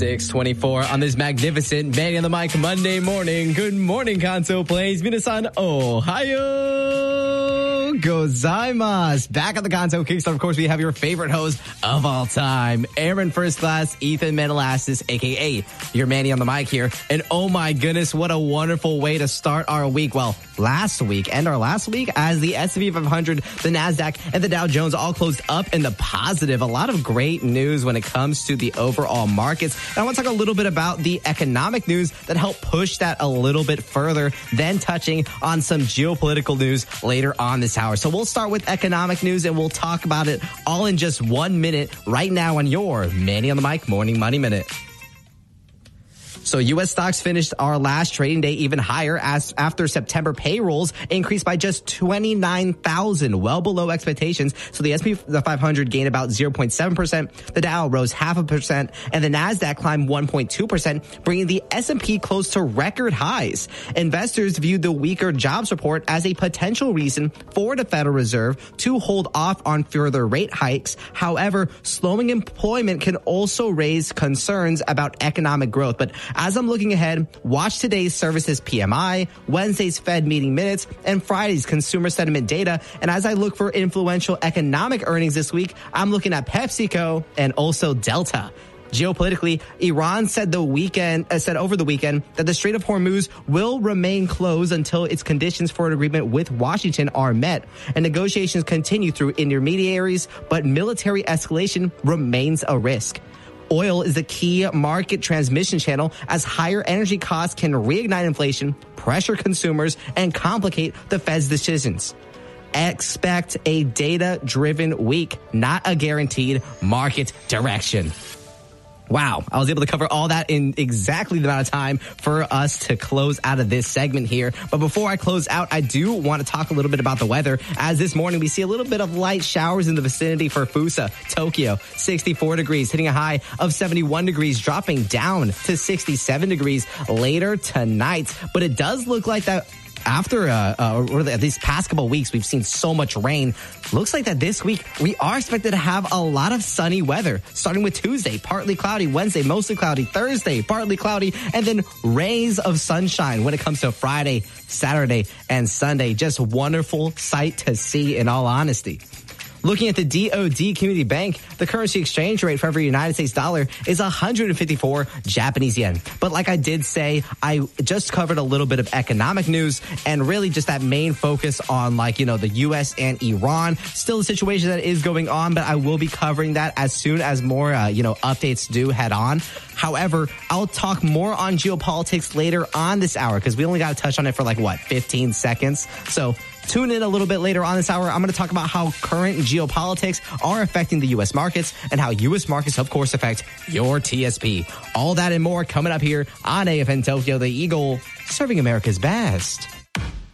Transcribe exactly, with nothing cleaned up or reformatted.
six twenty-four on this magnificent Manny on the Mic Monday morning. Good morning, Kanto Plains. Minasan, Ohio gozaimasu. Back at the Kanto Kickstart, of course, we have your favorite host of all time, Aaron First Class, Ethan Menelasis, a k a your Manny on the Mic here. And oh my goodness, what a wonderful way to start our week. Well, last week and our last week as the S and P five hundred, the NASDAQ, and the Dow Jones all closed up in the positive. A lot of great news when it comes to the overall markets. And I want to talk a little bit about the economic news that helped push that a little bit further, then touching on some geopolitical news later on this hour. So we'll start with economic news and we'll talk about it all in just one minute right now on your Manny on the Mic Morning Money Minute. So U S stocks finished our last trading day even higher as after September payrolls increased by just twenty-nine thousand, well below expectations. So the S and P five hundred gained about zero point seven percent, the Dow rose half a percent, and the NASDAQ climbed one point two percent, bringing the S and P close to record highs. Investors viewed the weaker jobs report as a potential reason for the Federal Reserve to hold off on further rate hikes. However, slowing employment can also raise concerns about economic growth. But as I'm looking ahead, watch today's services P M I, Wednesday's Fed meeting minutes, and Friday's consumer sentiment data. And as I look for influential economic earnings this week, I'm looking at PepsiCo and also Delta. Geopolitically, Iran said the weekend uh, said over the weekend that the Strait of Hormuz will remain closed until its conditions for an agreement with Washington are met. And negotiations continue through intermediaries, but military escalation remains a risk. Oil is the key market transmission channel as higher energy costs can reignite inflation, pressure consumers, and complicate the Fed's decisions. Expect a data-driven week, not a guaranteed market direction. Wow, I was able to cover all that in exactly the amount of time for us to close out of this segment here. But before I close out, I do want to talk a little bit about the weather. As this morning, we see a little bit of light showers in the vicinity for Fusa, Tokyo, sixty-four degrees, hitting a high of seventy-one degrees, dropping down to sixty-seven degrees later tonight. But it does look like that after uh, uh, these past couple of weeks, we've seen so much rain. Looks like that this week, we are expected to have a lot of sunny weather, starting with Tuesday, partly cloudy, Wednesday, mostly cloudy, Thursday, partly cloudy, and then rays of sunshine when it comes to Friday, Saturday, and Sunday. Just a wonderful sight to see, in all honesty. Looking at the D O D Community Bank, the currency exchange rate for every United States dollar is one hundred fifty-four Japanese yen. But like I did say, I just covered a little bit of economic news and really just that main focus on, like, you know, the U S and Iran. Still a situation that is going on, but I will be covering that as soon as more, uh, you know, updates do head on. However, I'll talk more on geopolitics later on this hour because we only got to touch on it for like, what, fifteen seconds? So tune in a little bit later on this hour. I'm going to talk about how current geopolitics are affecting the U S markets and how U S markets, of course, affect your T S P. All that and more coming up here on A F N Tokyo, the Eagle, serving America's best.